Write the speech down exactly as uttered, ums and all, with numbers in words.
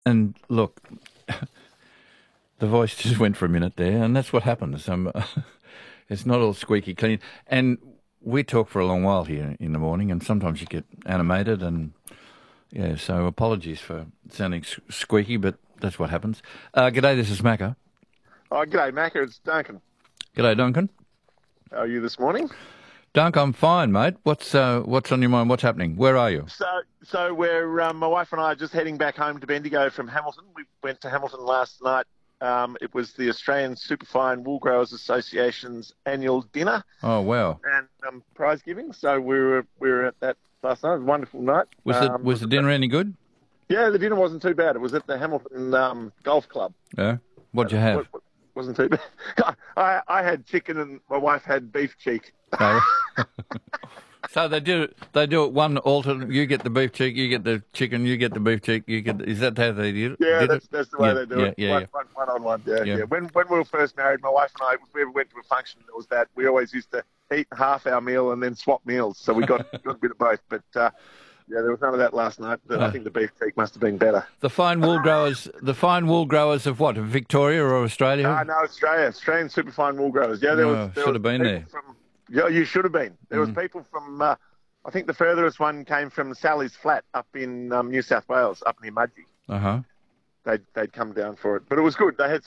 And look, the voice just went for a minute there, and that's what happens. Um, it's not all squeaky clean. And we talk for a long while here in the morning, and sometimes you get animated, and yeah, so apologies for sounding s- squeaky, but that's what happens. Uh, g'day, this is Macca. Oh, g'day, Macca. It's Duncan. G'day, Duncan. How are you this morning? Dunk, I'm fine, mate. What's uh, what's on your mind? What's happening? Where are you? So, so we're um, my wife and I are just heading back home to Bendigo from Hamilton. We went to Hamilton last night. Um, it was the Australian Superfine Wool Growers Association's annual dinner Oh, wow. and um, prize giving. So we were we were at that last night. It was a wonderful night. Was um, it was the dinner any good? Yeah, the dinner wasn't too bad. It was at the Hamilton um, Golf Club. Yeah. What'd you have? It wasn't too bad. I, I had chicken and my wife had beef cheek. Oh. So they do it. They do it one alternate. You get the beef cheek. You get the chicken. You get the beef cheek. You get. The, is that how they did it? Yeah, did that's, it? that's the way yeah, they do yeah, it. Yeah, one, yeah. one, one on one. Yeah, Yeah. yeah. When when we were first married, my wife and I, if we ever went to a function, it was that we always used to eat half our meal and then swap meals. So we got, got a bit of both. But uh, yeah, there was none of that last night. But Uh, I think the beef cheek must have been better. The fine wool growers. The fine wool growers of what? Of Victoria or Australia? Ah, no, Australia, Australian Superfine Wool Growers. Yeah, there Oh, was. There should was have been people there. From, yeah, you should have been. There was Mm. people from. Uh, I think the furthest one came from Sally's Flat up in um, New South Wales, up near Mudgee. Uh huh. They'd they'd come down for it, but it was good. They had